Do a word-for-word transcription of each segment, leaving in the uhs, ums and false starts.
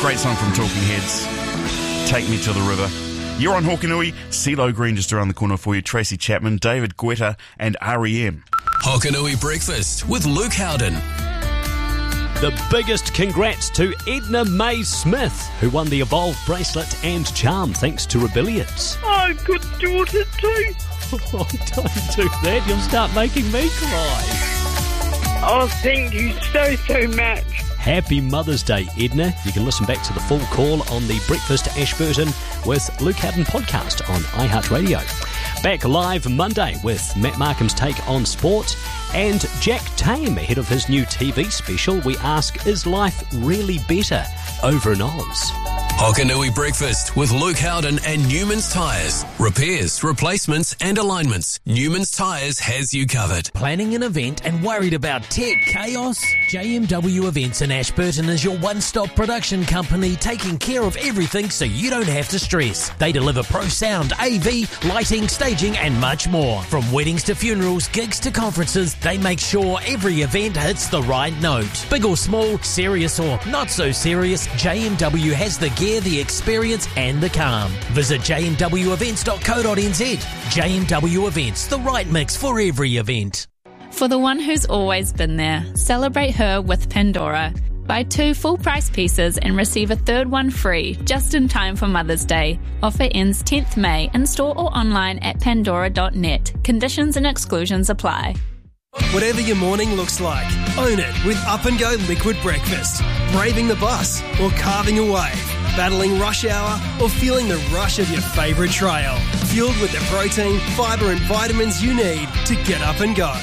Great song from Talking Heads. Take Me to the River. You're on Hokanui. CeeLo Green just around the corner for you. Tracy Chapman, David Guetta and R E M. Hokanui Breakfast with Luke Howden. The biggest congrats to Edna Mae Smith, who won the Evolve bracelet and charm thanks to Rebellions. I've got a daughter too. Oh, don't do that. You'll start making me cry. Oh, thank you so, so much. Happy Mother's Day, Edna. You can listen back to the full call on the Breakfast Ashburton with Luke Howden podcast on iHeartRadio. Back live Monday with Matt Markham's take on sport, and Jack Tame ahead of his new T V special. We ask, is life really better over in Oz? Hokanui Breakfast with Luke Howden and Newman's Tyres. Repairs, replacements and alignments. Newman's Tyres has you covered. Planning an event and worried about tech chaos? J M W Events in Ashburton is your one-stop production company taking care of everything so you don't have to stress. They deliver pro sound, A V, lighting, staging and much more. From weddings to funerals, gigs to conferences, they make sure every event hits the right note. Big or small, serious or not so serious, J M W has the gear, the experience and the calm. Visit j m w events dot co dot n z. J M W Events, the right mix for every event. For the one who's always been there, celebrate her with Pandora. Buy two full-price pieces and receive a third one free, just in time for Mother's Day. Offer ends tenth May, in-store or online at pandora dot net. Conditions and exclusions apply. Whatever your morning looks like, own it with Up and Go Liquid Breakfast. Braving the bus or carving a wave. Battling rush hour or feeling the rush of your favourite trail. Fueled with the protein, fibre and vitamins you need to get up and go.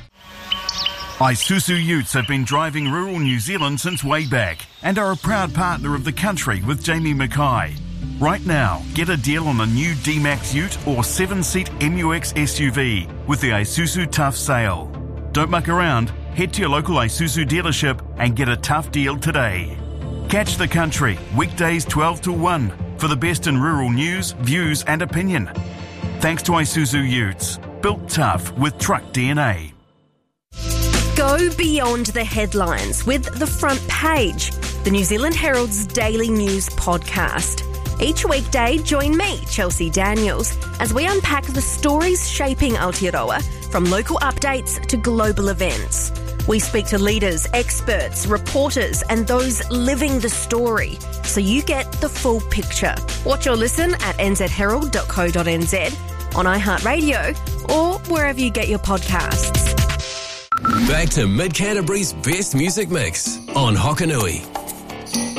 Isuzu Utes have been driving rural New Zealand since way back and are a proud partner of the country with Jamie Mackay. Right now, get a deal on a new D-Max Ute or seven-seat M U X S U V with the Isuzu Tough Sale. Don't muck around, head to your local Isuzu dealership and get a tough deal today. Catch the country, weekdays twelve to one, for the best in rural news, views and opinion. Thanks to Isuzu Utes, built tough with truck D N A. Go beyond the headlines with The Front Page, the New Zealand Herald's daily news podcast. Each weekday, join me, Chelsea Daniels, as we unpack the stories shaping Aotearoa, from local updates to global events. We speak to leaders, experts, reporters and those living the story, so you get the full picture. Watch or listen at n z herald dot co dot n z, on iHeartRadio or wherever you get your podcasts. Back to Mid Canterbury's best music mix on Hokanui.